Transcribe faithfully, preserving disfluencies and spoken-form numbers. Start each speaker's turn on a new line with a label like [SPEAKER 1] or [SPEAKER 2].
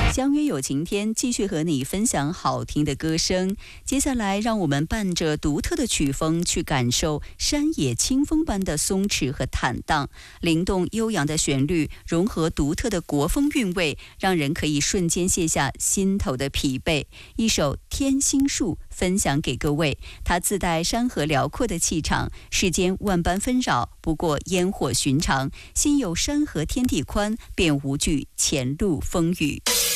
[SPEAKER 1] 相约有晴天，继续和你分享好听的歌声。接下来，让我们伴着独特的曲风，去感受山野清风般的松弛和坦荡，灵动悠扬的旋律，融合独特的国风韵味，让人可以瞬间卸下心头的疲惫。一首《天心树》分享给各位，它自带山河辽阔的气场，世间万般纷扰，不过烟火寻常。心有山河天地宽，便无惧前路风雨。